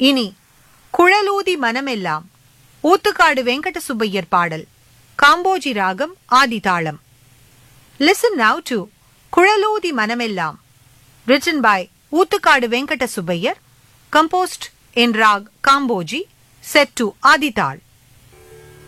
இனி குழலூதி மனமெல்லாம் ஊத்துக்காடு வெங்கட சுப்பையர் பாடல் காம்போஜி ராகம் ஆதிதாளம். Listen now to குழலூதி மனமெல்லாம் written by Oothukkadu Venkata Subbaiyar, composed in rag Kamboji, set to Adital.